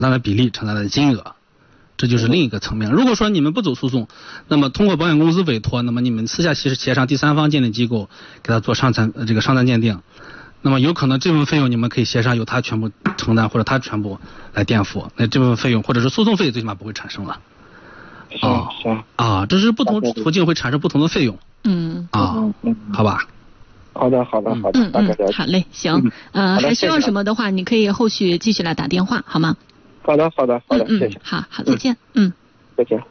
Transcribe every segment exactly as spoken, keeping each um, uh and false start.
担的比例、承担的金额，这就是另一个层面。如果说你们不走诉讼，那么通过保险公司委托，那么你们私下协协商第三方鉴定机构给他做伤残这个伤残鉴定，那么有可能这部分费用你们可以协商由他全部承担，或者他全部来垫付，那这部分费用或者是诉讼费最起码不会产生了。 啊行啊，这是不同途径会产生不同的费用。 嗯啊，好吧。 好的好的好的， 嗯嗯，好嘞，行，呃，还需要什么的话，你可以后续继续来打电话，好吗？ 好的好的好的，谢谢。 好好，再见。嗯， 再见。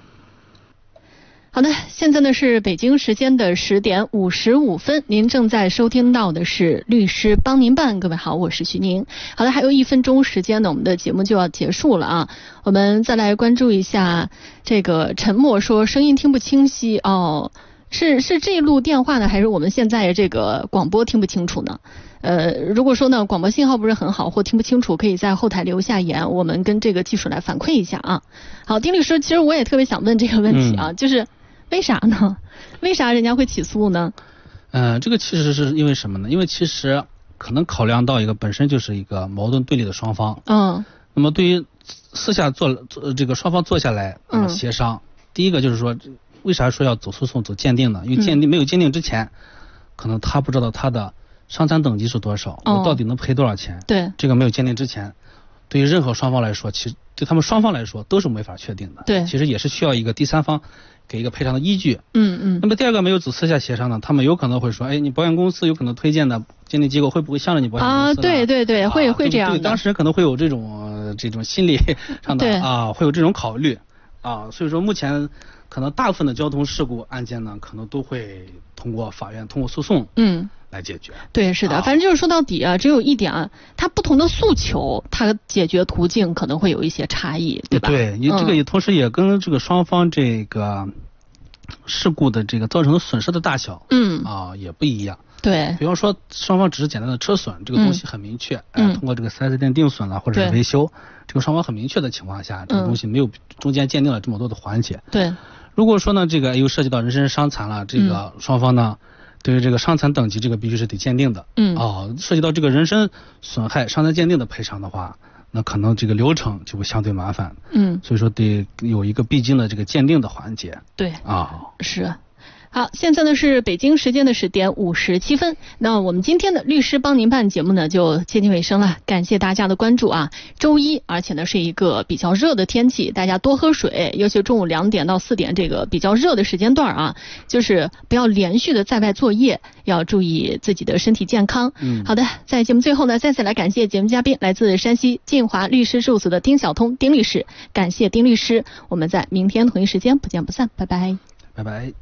好的，现在呢是北京时间的十点五十五分，您正在收听到的是律师帮您办。各位好，我是徐宁。好的，还有一分钟时间呢，我们的节目就要结束了啊。我们再来关注一下这个沉默说声音听不清晰哦，是是这一路电话呢，还是我们现在这个广播听不清楚呢？呃，如果说呢广播信号不是很好或听不清楚，可以在后台留下言，我们跟这个技术来反馈一下啊。好，丁律师，其实我也特别想问这个问题啊，嗯、就是为啥呢？为啥人家会起诉呢？ 嗯、呃，这个其实是因为什么呢？因为其实可能考量到一个本身就是一个矛盾对立的双方。嗯。那么对于私下做做这个双方坐下来那么协商、嗯，第一个就是说，为啥说要走诉讼走鉴定呢？因为鉴定、嗯、没有鉴定之前，可能他不知道他的伤残等级是多少，哦、我到底能赔多少钱？对，这个没有鉴定之前，对于任何双方来说，其实对他们双方来说都是没法确定的。对，其实也是需要一个第三方给一个赔偿的依据。嗯嗯。那么第二个没有走私下协商呢，他们有可能会说，哎，你保险公司有可能推荐的鉴定机构会不会向着你保险公司啊？对对对，会、啊、会这样的。对，当事人可能会有这种、呃、这种心理上的啊，会有这种考虑啊，所以说目前可能大部分的交通事故案件呢，可能都会通过法院通过诉讼嗯来解决。对，是的，啊、反正就是说到底啊，只有一点啊，它不同的诉求，它解决途径可能会有一些差异，对吧？对，你这个也同时也跟这个双方这个事故的这个造成的损失的大小，嗯啊也不一样。对，比方说双方只是简单的车损，这个东西很明确，嗯，呃、通过这个 四 S 店定损了或者是维修，这个双方很明确的情况下，这个东西没有中间鉴定了这么多的环节。对，如果说呢这个又涉及到人身伤残了，这个双方呢、嗯、对于这个伤残等级这个必须是得鉴定的，嗯啊、哦，涉及到这个人身损害伤残鉴定的赔偿的话，那可能这个流程就会相对麻烦，嗯，所以说得有一个必经的这个鉴定的环节。对啊，是。好，现在呢是北京时间的十点五十七分。那我们今天的律师帮您办节目呢就接近尾声了，感谢大家的关注啊。周一，而且呢是一个比较热的天气，大家多喝水，尤其中午两点到四点这个比较热的时间段啊，就是不要连续的在外作业，要注意自己的身体健康。嗯，好的，在节目最后呢，再次来感谢节目嘉宾，来自山西晋华律师事务所的丁晓通丁律师，感谢丁律师，我们在明天同一时间不见不散，拜拜，拜拜。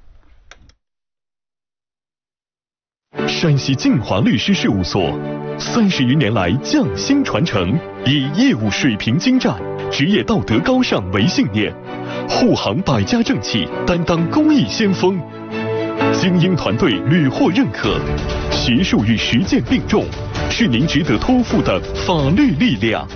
山西晋华律师事务所三十余年来匠心传承，以业务水平精湛、职业道德高尚为信念，护航百家政企，担当公益先锋，精英团队屡获认可，学术与实践并重，是您值得托付的法律力量。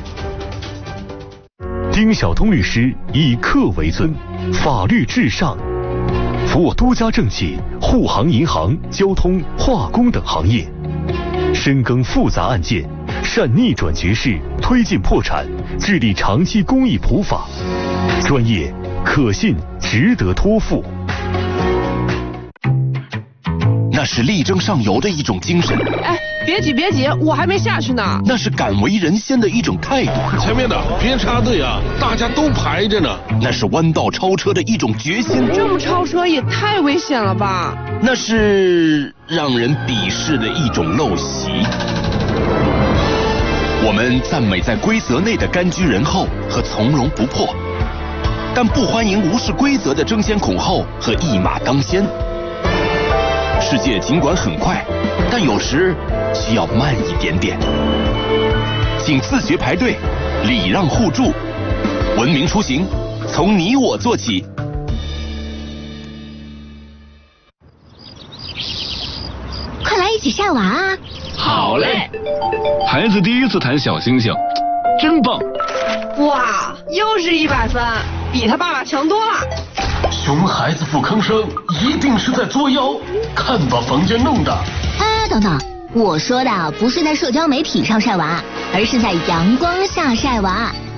丁晓通律师以客为尊，法律至上，服务多家政企、护航银行、交通、化工等行业，深耕复杂案件，善逆转局势，推进破产，致力长期公益普法，专业、可信，值得托付。 那是力争上游的一种精神。 哎，别挤别挤，我还没下去呢。 那是敢为人先的一种态度。 前面的别插队啊，大家都排着呢。 那是弯道超车的一种决心。 这么超车也太危险了吧。 那是让人鄙视的一种陋习。我们赞美在规则内的甘居人后和从容不迫，但不欢迎无视规则的争先恐后和一马当先。世界尽管很快，但有时需要慢一点点。请自觉排队，礼让互助，文明出行，从你我做起。 快来一起晒娃啊！ 好嘞！孩子第一次弹小星星，真棒！ 哇，又是一百分，比他爸爸强多了。 熊孩子不吭声，一定是在作妖，看把房间弄的。 哎，等等，我说的不是在社交媒体上晒娃，而是在阳光下晒娃。